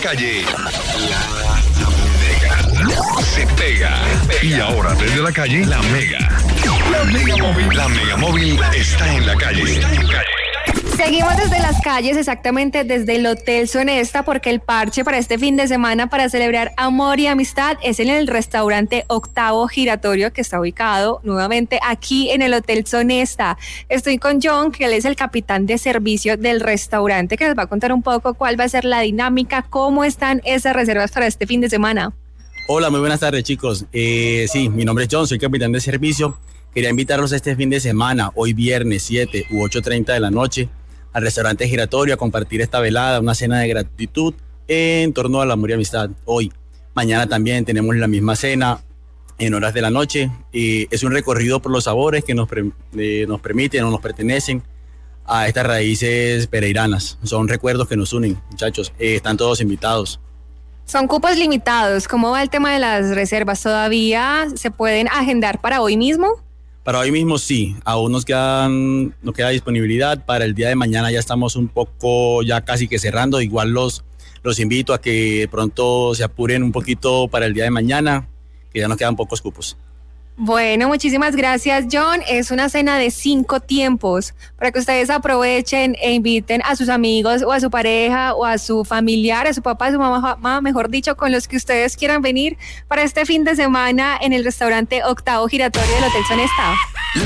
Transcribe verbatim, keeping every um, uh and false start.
calle, La Mega se pega. Y ahora desde la calle, La Mega. La Mega Móvil. La Mega Móvil está en la calle. Está en la calle. Seguimos desde las calles, exactamente desde el Hotel Sonesta, porque el parche para este fin de semana para celebrar amor y amistad es en el restaurante Octavo Giratorio, que está ubicado nuevamente aquí en el Hotel Sonesta. Estoy con John, que él es el capitán de servicio del restaurante, que nos va a contar un poco cuál va a ser la dinámica, cómo están esas reservas para este fin de semana. Hola, muy buenas tardes, chicos. Eh, sí, mi nombre es John, soy capitán de servicio. Quería invitarlos este fin de semana, hoy viernes siete u ocho treinta de la noche, al restaurante Giratorio a compartir esta velada, una cena de gratitud en torno al amor y amistad. Hoy, mañana también tenemos la misma cena en horas de la noche. Eh, es un recorrido por los sabores que nos, eh, nos permiten o nos pertenecen a estas raíces pereiranas. Son recuerdos que nos unen, muchachos. Eh, están todos invitados. Son cupos limitados. ¿Cómo va el tema de las reservas? ¿Todavía se pueden agendar para hoy mismo? Para hoy mismo sí, aún nos quedan, nos queda disponibilidad. Para el día de mañana ya estamos un poco, ya casi que cerrando. Igual los, los invito a que pronto se apuren un poquito para el día de mañana, que ya nos quedan pocos cupos. Bueno, muchísimas gracias, John. Es una cena de cinco tiempos para que ustedes aprovechen e inviten a sus amigos o a su pareja o a su familiar, a su papá, a su mamá, mejor dicho, con los que ustedes quieran venir para este fin de semana en el restaurante Octavo Giratorio del Hotel Sonesta.